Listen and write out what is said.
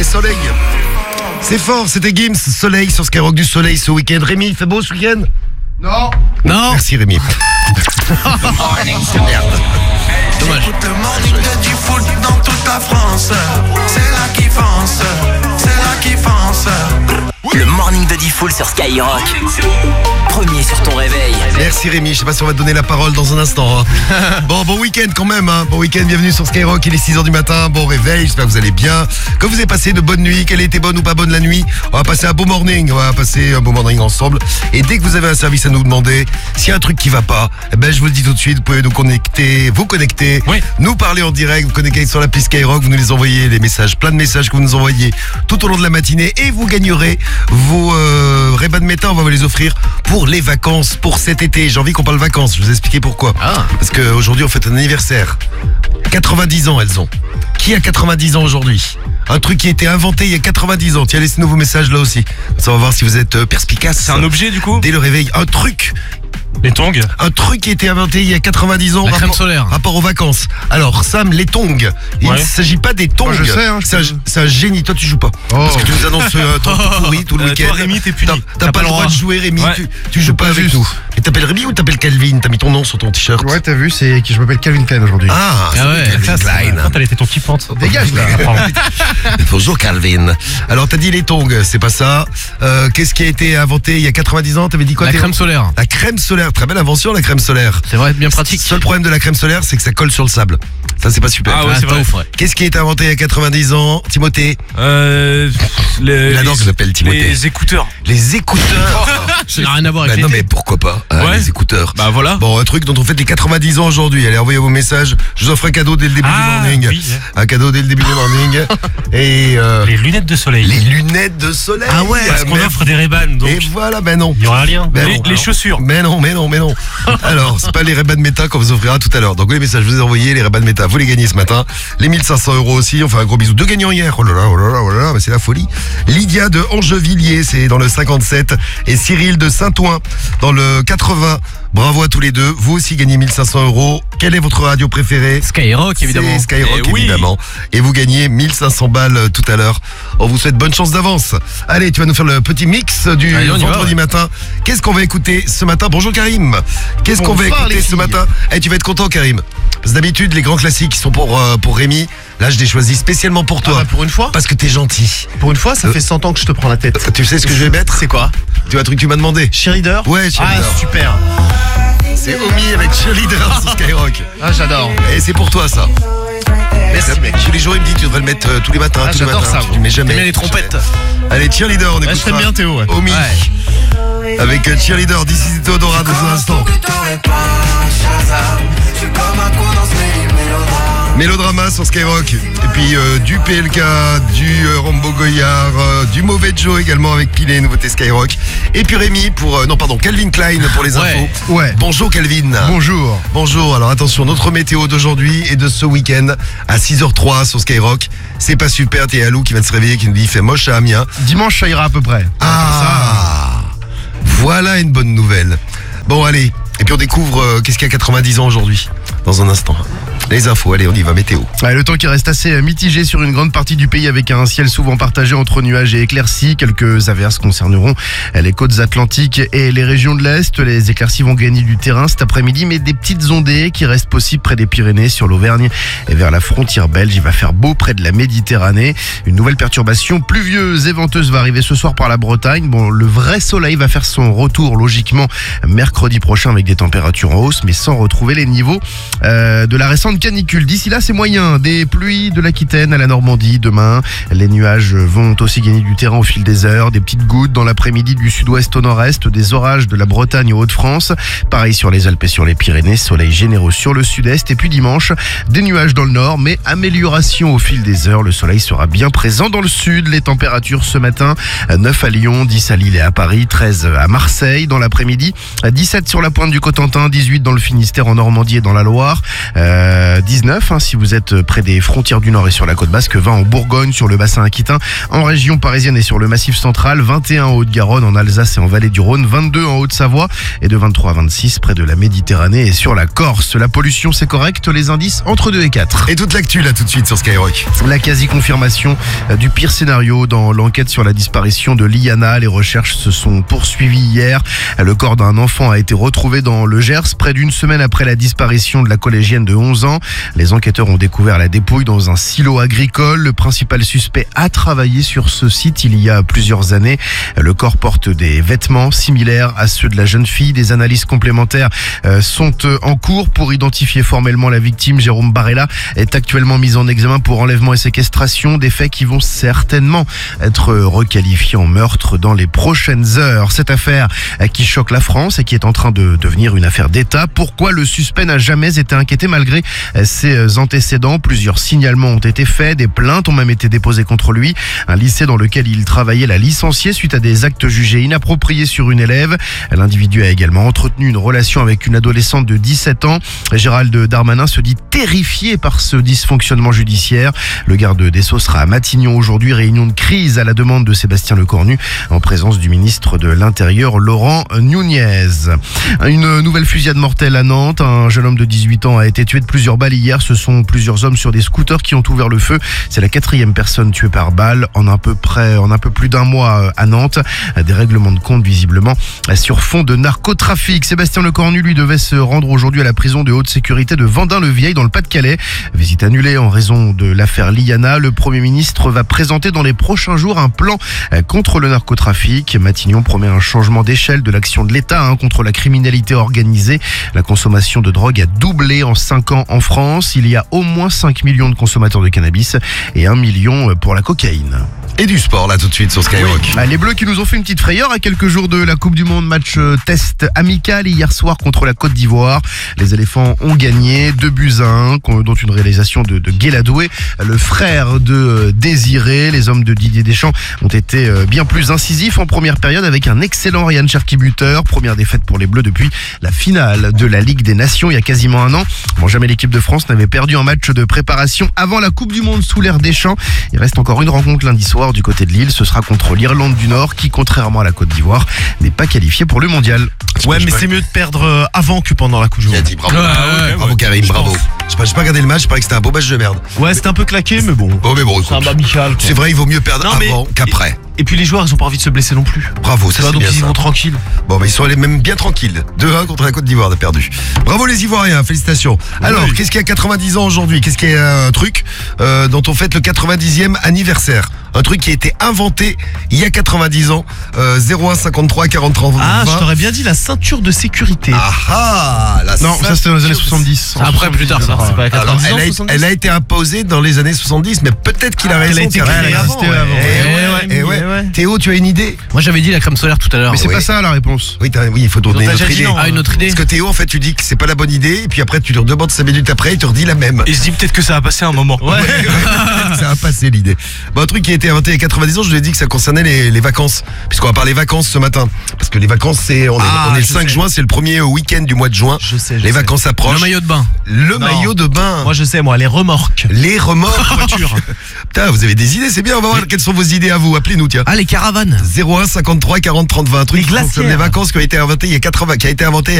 soleil. C'est fort, c'était Gims, soleil sur Skyrock, du soleil ce week-end. Rémi, il fait beau ce week-end? Non. Merci Rémi. C'est merde. Dommage. Écoute le morning de Diffoul dans toute la France. C'est là qui fonce, c'est là qui fonce. Le morning de Diffoul sur Skyrock. Premier sur ton réveil. Merci Rémi, je sais pas si on va te donner la parole dans un instant. Bon week-end quand même, Bon week-end, bienvenue sur Skyrock, il est 6h du matin, bon réveil, j'espère que vous allez bien. Que vous avez passé de bonnes nuits, qu'elle était bonne ou pas bonne la nuit. On va passer un beau morning, ensemble. Et dès que vous avez un service à nous demander, s'il y a un truc qui va pas, je vous le dis tout de suite, vous pouvez vous connecter, oui. Nous parler en direct, vous connectez sur l'appli Skyrock, vous nous les envoyez, les messages, plein de messages que vous nous envoyez tout au long de la matinée et vous gagnerez vos Ray-Ban Meta, on va vous les offrir pour les vacances, pour cet été. J'ai envie qu'on parle vacances, je vais vous expliquer pourquoi. Parce qu'aujourd'hui on fête un anniversaire. 90 ans elles ont. Qui a 90 ans aujourd'hui? Un truc qui a été inventé il y a 90 ans. Tiens, laissez-nous vos messages là aussi. Ça va voir si vous êtes perspicace. C'est un objet du coup? Dès le réveil, un truc. Les tongs. Un truc qui a été inventé il y a 90 ans. La crème solaire. Rapport aux vacances. Alors, Sam, les tongs. Il ne s'agit pas des tongs. Moi, je sais, c'est un génie. Toi, tu joues pas. Parce que tu nous annonces un temps tout pourri tout le week-end. Toi, Rémi, t'es puni. T'as pas le droit de jouer, Rémi. Ouais. Tu joues pas avec nous. Et t'appelles Rémi ou t'appelles Calvin? T'as mis ton nom sur ton t-shirt. Ouais, t'as vu, je m'appelle Calvin Klein aujourd'hui. Ah ouais, Calvin Klein. Quand elle était ton kiffante. Dégage là. Bonjour Calvin. Alors, t'as dit les tongs, c'est pas ça. Qu'est-ce qui a été inventé il y a 90 ans? T'avais dit quoi? La crème solaire. La crème solaire. Très belle invention, la crème solaire. C'est vrai, bien pratique. Seul problème de la crème solaire, c'est que ça colle sur le sable. Ça, c'est pas super. Ah ouais, c'est vrai. Qu'est-ce qui a été inventé il y a 90 ans, Timothée? La langue s'appelle Timothée. Les écouteurs. Les écouteurs. Ça n'a rien à voir avec Non mais pourquoi pas, les écouteurs. Bah voilà. Bon, un truc dont on fête les 90 ans aujourd'hui. Allez, envoyez vos messages. Je vous offre un cadeau dès le début du morning. Oui. Un cadeau dès le début du morning. Et les lunettes de soleil. les lunettes de soleil. Ah ouais, parce qu'on offre des Ray-Ban, donc Et voilà, non. il y aura un lien. Ben Les chaussures. Mais non. Alors, c'est pas les Ray-Ban Meta qu'on vous offrira tout à l'heure. Donc les messages, je vous ai envoyés, les Ray-Ban Meta, vous les gagnez ce matin. Les 1500 € aussi, on fait un gros bisou. 2 gagnants hier. Oh là là, mais c'est la folie. Lydia de Angevilliers, c'est dans le 57. Et Cyril de Saint-Ouen, dans le 80. Bravo à tous les deux. Vous aussi gagnez 1500 €. Quelle est votre radio préférée? Skyrock, évidemment. C'est Skyrock, oui. évidemment. Et vous gagnez 1500 balles tout à l'heure. On vous souhaite bonne chance d'avance. Allez, tu vas nous faire le petit mix du vendredi matin. Qu'est-ce qu'on va écouter ce matin? Bonjour Karim. Qu'est-ce qu'on va écouter ce matin? Tu vas être content Karim. Parce que d'habitude, les grands classiques sont pour Rémi. Là, je l'ai choisi spécialement pour toi. Pour une fois? Parce que t'es gentil. Pour une fois, ça fait 100 ans que je te prends la tête. Tu sais ce que je vais mettre? C'est quoi? Tu vois un truc que tu m'as demandé? Cheerleader? Ouais, Cheerleader. Ah, super. C'est Omi avec Cheerleader sur Skyrock. Ah, j'adore. Et c'est pour toi, ça. Merci, mec. Tous les jours, il me dit que tu devrais le mettre tous les matins. tous les j'adore matins. ça. Tu le mets jamais. T'aimes bien les trompettes? Allez, Cheerleader, on écoute je t'aime bien, Théo. Ouais. Omi. Avec Cheerleader, d'ici Théodora dans un instant. Mélodrama sur Skyrock. Et puis du PLK, du Rambo Goyard, du Mauvais Joe également avec Pilé, nouveauté Skyrock. Et puis Rémi pour... Calvin Klein pour les infos. Ouais. Bonjour Calvin. Bonjour. Bonjour, alors attention, notre météo d'aujourd'hui et de ce week-end à 6h03 sur Skyrock. C'est pas super, t'es Alou qui vient de se réveiller, qui nous dit il fait moche à Amiens. Dimanche, ça ira à peu près. Voilà une bonne nouvelle. Bon allez, et puis on découvre qu'est-ce qu'il y a 90 ans aujourd'hui, dans un instant. Les infos, allez, on y va, météo. Ouais, le temps qui reste assez mitigé sur une grande partie du pays avec un ciel souvent partagé entre nuages et éclaircies. Quelques averses concerneront les côtes atlantiques et les régions de l'Est. Les éclaircies vont gagner du terrain cet après-midi, mais des petites ondées qui restent possibles près des Pyrénées, sur l'Auvergne et vers la frontière belge. Il va faire beau près de la Méditerranée. Une nouvelle perturbation pluvieuse et venteuse va arriver ce soir par la Bretagne. Bon, le vrai soleil va faire son retour logiquement mercredi prochain avec des températures en hausse, mais sans retrouver les niveaux de la récente canicule. D'ici là, c'est moyen. Des pluies de l'Aquitaine à la Normandie demain. Les nuages vont aussi gagner du terrain au fil des heures. Des petites gouttes dans l'après-midi du sud-ouest au nord-est. Des orages de la Bretagne aux Hauts-de-France. Pareil sur les Alpes et sur les Pyrénées. Soleil généreux sur le sud-est. Et puis dimanche, des nuages dans le nord, mais amélioration au fil des heures. Le soleil sera bien présent dans le sud. Les températures ce matin, 9 à Lyon, 10 à Lille et à Paris, 13 à Marseille. Dans l'après-midi, 17 sur la pointe du Cotentin, 18 dans le Finistère, en Normandie et dans la Loire. 19 si vous êtes près des frontières du Nord et sur la côte basque, 20 en Bourgogne, sur le bassin aquitain, en région parisienne et sur le massif central, 21 en Haute-Garonne, en Alsace et en Vallée du Rhône, 22 en Haute-Savoie et de 23 à 26 près de la Méditerranée et sur la Corse. La pollution, c'est correct, les indices entre 2 et 4. Et toute l'actu là tout de suite sur Skyrock. La quasi-confirmation du pire scénario dans l'enquête sur la disparition de Liana. Les recherches se sont poursuivies hier. Le corps d'un enfant a été retrouvé dans le Gers près d'une semaine après la disparition de la collégienne de 11 ans. Les enquêteurs ont découvert la dépouille dans un silo agricole. Le principal suspect a travaillé sur ce site il y a plusieurs années. Le corps porte des vêtements similaires à ceux de la jeune fille. Des analyses complémentaires sont en cours pour identifier formellement la victime. Jérôme Barella est actuellement mis en examen pour enlèvement et séquestration, des faits qui vont certainement être requalifiés en meurtre dans les prochaines heures. Cette affaire qui choque la France et qui est en train de devenir une affaire d'État. Pourquoi le suspect n'a jamais été inquiété malgré ses antécédents? Plusieurs signalements ont été faits, des plaintes ont même été déposées contre lui. Un lycée dans lequel il travaillait l'a licencié suite à des actes jugés inappropriés sur une élève. L'individu a également entretenu une relation avec une adolescente de 17 ans. Gérald Darmanin se dit terrifié par ce dysfonctionnement judiciaire. Le garde des Sceaux sera à Matignon aujourd'hui, réunion de crise à la demande de Sébastien Lecornu en présence du ministre de l'Intérieur Laurent Nunez. Une nouvelle fusillade mortelle à Nantes. Un jeune homme de 18 ans a été tué de plusieurs balles hier. Ce sont plusieurs hommes sur des scooters qui ont ouvert le feu. C'est la 4e personne tuée par balle en un peu plus d'un mois à Nantes. Des règlements de compte visiblement sur fond de narcotrafic. Sébastien Lecornu lui devait se rendre aujourd'hui à la prison de haute sécurité de Vendin-le-Vieil dans le Pas-de-Calais. Visite annulée en raison de l'affaire Liana. Le Premier ministre va présenter dans les prochains jours un plan contre le narcotrafic. Matignon promet un changement d'échelle de l'action de l'État contre la criminalité organisée. La consommation de drogue a doublé en 5 ans en France. Il y a au moins 5 millions de consommateurs de cannabis et 1 million pour la cocaïne. Et du sport là tout de suite sur Skyrock. Les Bleus qui nous ont fait une petite frayeur à quelques jours de la Coupe du Monde, match test amical hier soir contre la Côte d'Ivoire. Les éléphants ont gagné 2-1, dont une réalisation de Guéladoué, le frère de Désiré. Les hommes de Didier Deschamps ont été bien plus incisifs en première période avec un excellent Ryan Cherki buteur. Première défaite pour les Bleus depuis la finale de la Ligue des Nations il y a quasiment un an. Jamais l'équipe de France n'avait perdu un match de préparation avant la Coupe du Monde sous l'ère Deschamps. Il reste encore une rencontre lundi soir du côté de Lille. Ce sera contre l'Irlande du Nord qui, contrairement à la Côte d'Ivoire, n'est pas qualifiée pour le mondial. Ouais, mais c'est mieux de perdre avant que pendant la Coupe du Monde. Dit, bravo. Bravo Karim, bravo. J'ai pas regardé le match, je paraît que c'était un beau match de merde. Ouais, c'était un peu claqué, mais bon. Bon, C'est un amical. c'est vrai, il vaut mieux perdre avant qu'après. Et puis les joueurs, ils ont pas envie de se blesser non plus. Bravo, ça c'est donc bien ils ça. vont tranquilles. Bon, ils sont allés même bien tranquilles. 2-1 contre la Côte d'Ivoire, on a perdu. Bravo les Ivoiriens, félicitations. Alors, qu'est-ce qu'il y a 90 ans aujourd'hui? Qu'est-ce qu'il y a un truc dont on fête le 90e anniversaire? Un truc qui a été inventé il y a 90 ans. 01 53 40 30 20. Ah, je t'aurais bien dit la ceinture de sécurité. Non, ça c'était dans les années 70. Après, plus tard, ça. C'est pas 90 ans, 70. Elle a été imposée dans les années 70, mais peut-être qu'il a raison. Elle a été Karim. créée avant. Ouais. Théo, tu as une idée? Moi, j'avais dit la crème solaire tout à l'heure. Mais c'est Oui. pas ça la réponse. Oui, il faut donner une autre idée. Une autre idée. Parce que Théo, en fait, tu dis que c'est pas la bonne idée, et puis après, tu leur demandes 5 minutes après, il te redit la même. Et je dis peut-être que ça va passer un moment. Ouais. Ça a passé l'idée. Bon, un truc qui a été inventé il y a 90 ans, je vous ai dit que ça concernait les vacances. Puisqu'on va parler vacances ce matin. Parce que les vacances, on est le 5 juin, c'est le premier week-end du mois de juin. Je sais. Les vacances approchent. Le maillot de bain. Maillot de bain. Moi, je sais, les remorques. Les remorques. Voiture. Putain, vous avez des idées, c'est bien. On va voir quelles sont vos idées à vous. Appelez-nous, tiens. Ah, les caravanes. 01 53 40 30 20. Un truc Les qui concerne glacières. les vacances qui a été inventé il y a 80, qui a été inventé